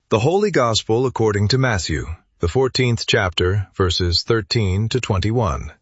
The Holy Gospel according to Matthew, the 14th chapter, verses 13 to 21.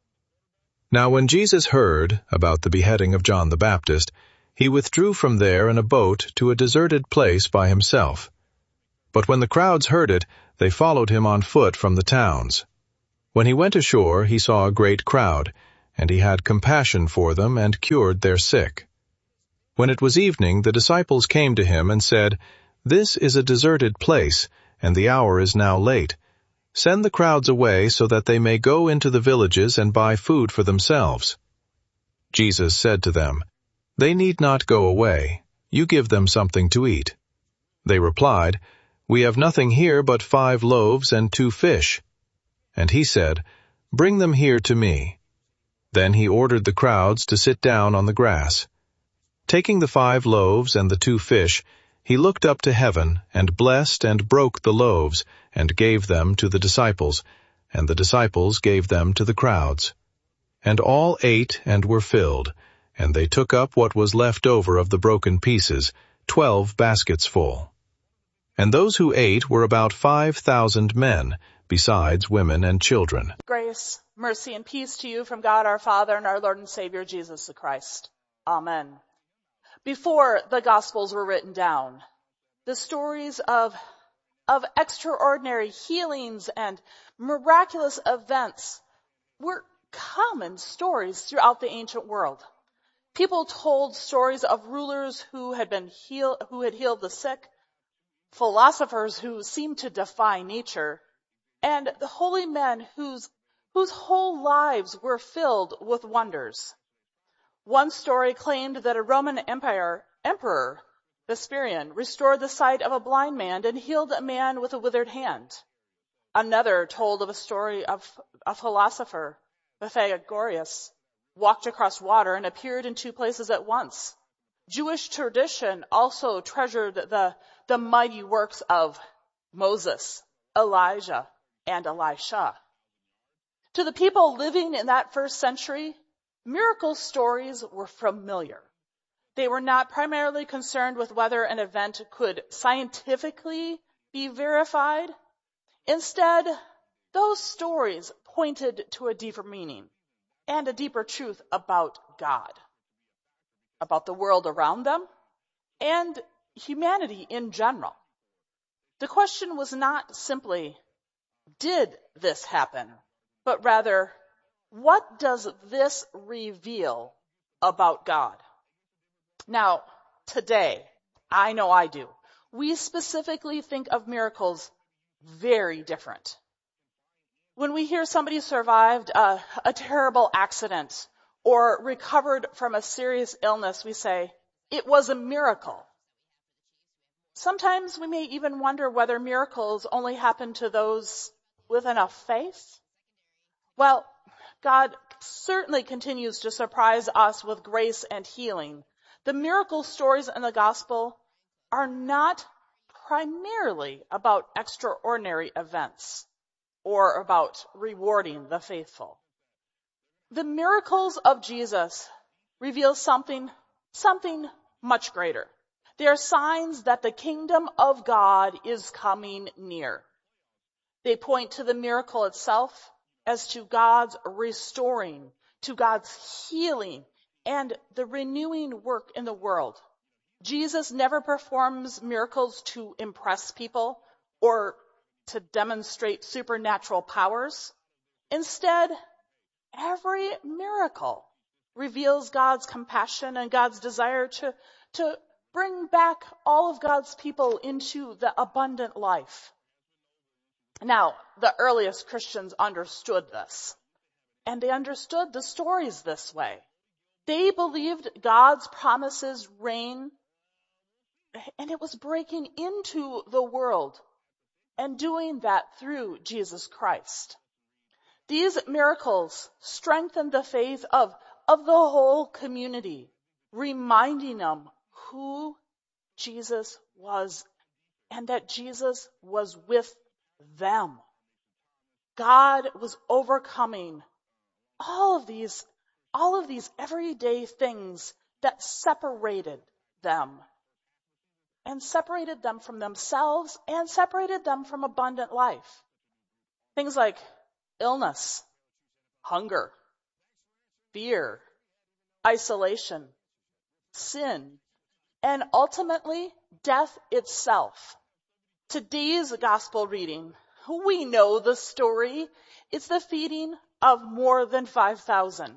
Now when Jesus heard about the beheading of John the Baptist, he withdrew from there in a boat to a deserted place by himself. But when the crowds heard it, they followed him on foot from the towns. When he went ashore, he saw a great crowd, and he had compassion for them and cured their sick. When it was evening, the disciples came to him and said, "This is a deserted place, and the hour is now late. Send the crowds away so that they may go into the villages and buy food for themselves." Jesus said to them, "They need not go away. You give them something to eat." They replied, "We have nothing here but 5 loaves and 2 fish." And he said, "Bring them here to me." Then he ordered the crowds to sit down on the grass. Taking the 5 loaves and the 2 fish, he looked up to heaven, and blessed and broke the loaves, and gave them to the disciples, and the disciples gave them to the crowds. And all ate and were filled, and they took up what was left over of the broken pieces, 12 baskets full. And those who ate were about 5,000 men, besides women and children. Grace, mercy, and peace to you from God our Father and our Lord and Savior Jesus the Christ. Amen. Before the Gospels were written down, the stories of extraordinary healings and miraculous events were common stories throughout the ancient world. People told stories of rulers who had healed the sick, philosophers who seemed to defy nature, and the holy men whose whole lives were filled with wonders. One story claimed that a Roman emperor, Vespasian, restored the sight of a blind man and healed a man with a withered hand. Another told of a story of a philosopher, Pythagoras, walked across water and appeared in 2 places at once. Jewish tradition also treasured the mighty works of Moses, Elijah, and Elisha. To the people living in that first century, miracle stories were familiar. They were not primarily concerned with whether an event could scientifically be verified. Instead, those stories pointed to a deeper meaning and a deeper truth about God, about the world around them, and humanity in general. The question was not simply, did this happen? But rather, what does this reveal about God? Now, today, I know I do, we specifically think of miracles very different. When we hear somebody survived a terrible accident or recovered from a serious illness, we say, it was a miracle. Sometimes we may even wonder whether miracles only happen to those with enough faith. Well, God certainly continues to surprise us with grace and healing. The miracle stories in the gospel are not primarily about extraordinary events or about rewarding the faithful. The miracles of Jesus reveal something much greater. They are signs that the kingdom of God is coming near. They point to the miracle itself as to God's restoring, to God's healing, and the renewing work in the world. Jesus never performs miracles to impress people or to demonstrate supernatural powers. Instead, every miracle reveals God's compassion and God's desire to bring back all of God's people into the abundant life. Now, the earliest Christians understood this, and they understood the stories this way. They believed God's promises reign, and it was breaking into the world and doing that through Jesus Christ. These miracles strengthened the faith of the whole community, reminding them who Jesus was and that Jesus was with them. God was overcoming all of these everyday things that separated them. and separated them from themselves and separated them from abundant life. Things like illness, hunger, fear, isolation, sin, and ultimately death itself. Today's gospel reading, we know the story. It's the feeding of more than 5,000.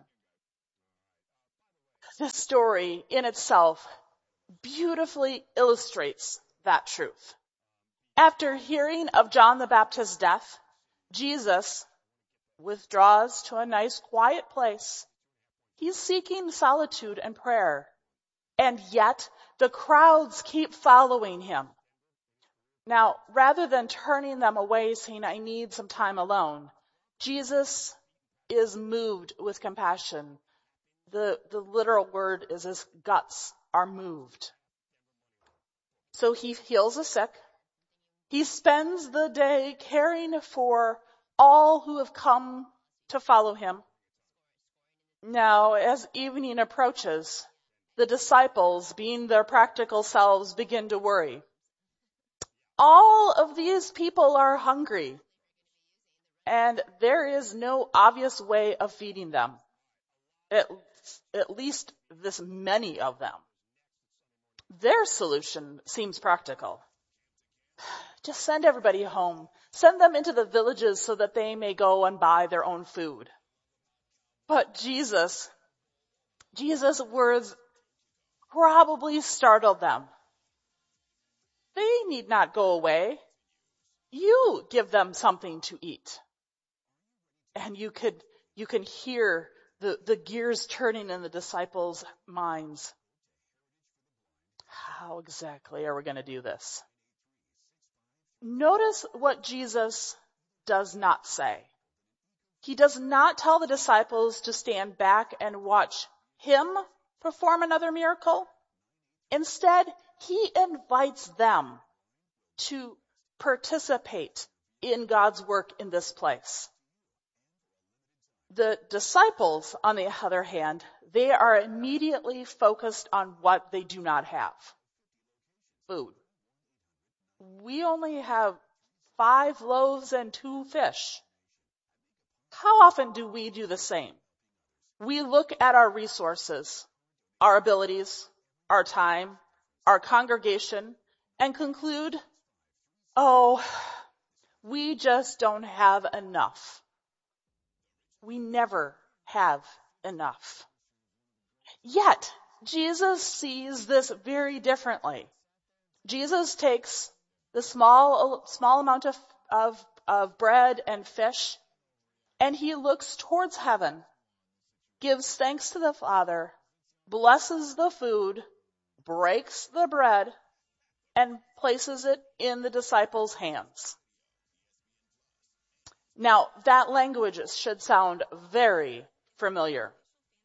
This story in itself beautifully illustrates that truth. After hearing of John the Baptist's death, Jesus withdraws to a nice quiet place. He's seeking solitude and prayer, and yet the crowds keep following him. Now, rather than turning them away saying, I need some time alone, Jesus is moved with compassion. The literal word is his guts are moved. So he heals the sick. He spends the day caring for all who have come to follow him. Now, as evening approaches, the disciples, being their practical selves, begin to worry. All of these people are hungry, and there is no obvious way of feeding them. At least this many of them. Their solution seems practical. Just send everybody home. Send them into the villages so that they may go and buy their own food. But Jesus' words probably startled them. They need not go away. You give them something to eat. And you can hear the gears turning in the disciples' minds. How exactly are we going to do this? Notice what Jesus does not say. He does not tell the disciples to stand back and watch him perform another miracle. Instead, he invites them to participate in God's work in this place. The disciples, on the other hand, they are immediately focused on what they do not have. Food. We only have 5 loaves and 2 fish. How often do we do the same? We look at our resources, our abilities, our time, our congregation, and conclude, we just don't have enough. We never have enough. Yet, Jesus sees this very differently. Jesus takes the small amount of bread and fish, and he looks towards heaven, gives thanks to the Father, blesses the food, breaks the bread, and places it in the disciples' hands. Now, that language should sound very familiar.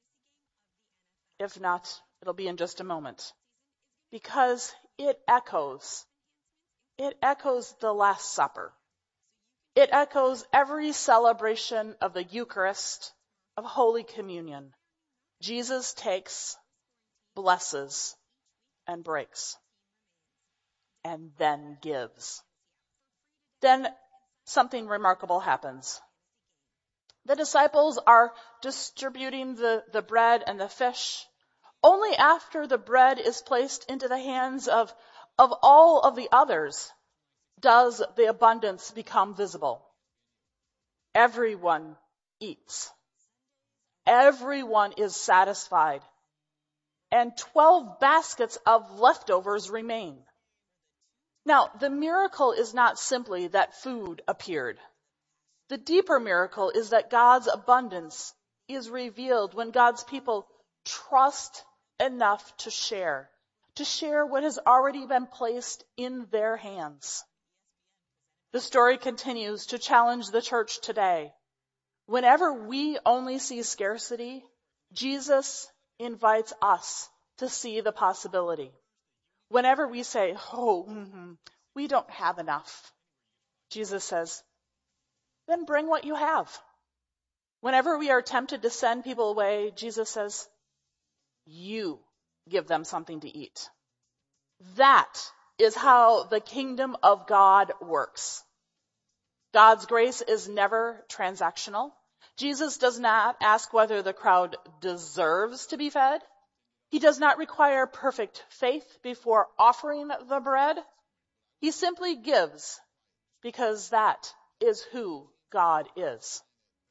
If not, it'll be in just a moment. Because it echoes the Last Supper. It echoes every celebration of the Eucharist, of Holy Communion. Jesus takes, blesses, and breaks, and then gives. Then something remarkable happens. The disciples are distributing the bread and the fish. Only after the bread is placed into the hands of all of the others does the abundance become visible. Everyone eats. Everyone is satisfied. And 12 baskets of leftovers remain. Now, the miracle is not simply that food appeared. The deeper miracle is that God's abundance is revealed when God's people trust enough to share what has already been placed in their hands. The story continues to challenge the church today. Whenever we only see scarcity, Jesus invites us to see the possibility. Whenever we say, we don't have enough, Jesus says, then bring what you have. Whenever we are tempted to send people away, Jesus says, you give them something to eat. That is how the kingdom of God works. God's grace is never transactional. Jesus does not ask whether the crowd deserves to be fed. He does not require perfect faith before offering the bread. He simply gives because that is who God is.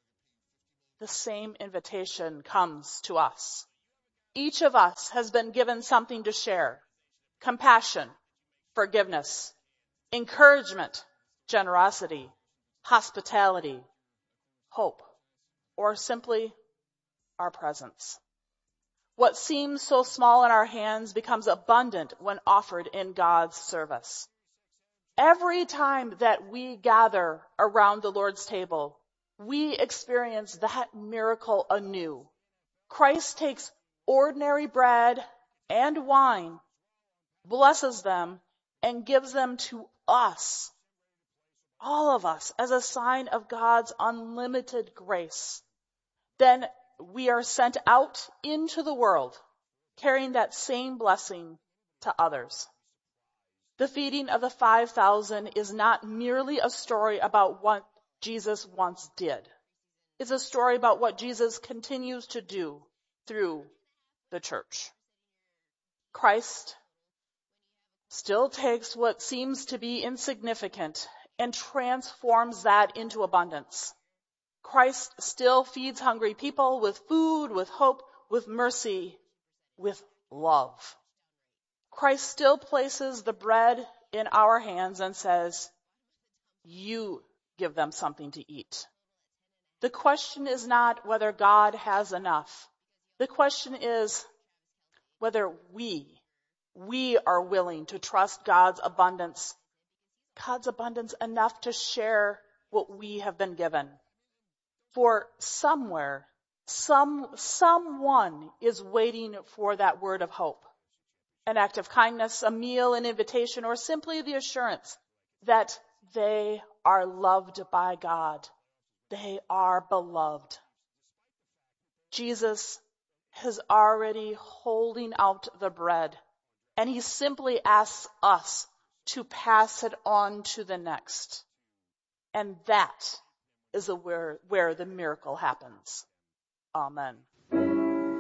The same invitation comes to us. Each of us has been given something to share: compassion, forgiveness, encouragement, generosity, hospitality, hope, or simply our presence. What seems so small in our hands becomes abundant when offered in God's service. Every time that we gather around the Lord's table, we experience that miracle anew. Christ takes ordinary bread and wine, blesses them, and gives them to us, all of us, as a sign of God's unlimited grace. Then we are sent out into the world, carrying that same blessing to others. The feeding of the 5,000 is not merely a story about what Jesus once did. It's a story about what Jesus continues to do through the church. Christ still takes what seems to be insignificant and transforms that into abundance. Christ still feeds hungry people with food, with hope, with mercy, with love. Christ still places the bread in our hands and says, "You give them something to eat." The question is not whether God has enough. The question is whether we are willing to trust God's abundance enough to share what we have been given. For somewhere, someone is waiting for that word of hope, an act of kindness, a meal, an invitation, or simply the assurance that they are loved by God. They are beloved. Jesus is already holding out the bread, and he simply asks us to pass it on to the next. And that is where the miracle happens. Amen.